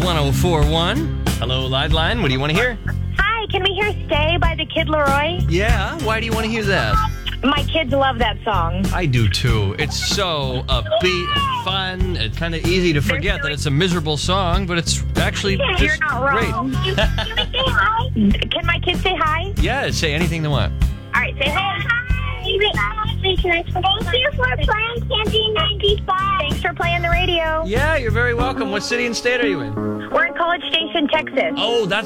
1041. Hello, Live Line. What do you want to hear? Hi, can we hear Stay by the Kid Laroi? Yeah, why do you want to hear that? My kids love that song. I do too. It's so upbeat and fun. It's kind of easy to forget that it's a miserable song, but it's actually just You're not wrong. great. Can we say hi? Can my kids say hi? Yeah, say anything they want. All right, say hi. Thank you for playing Candy 95. Thanks for playing the radio. Yeah, you're very welcome. What city and state are you in? We're in College Station, Texas. Oh, that's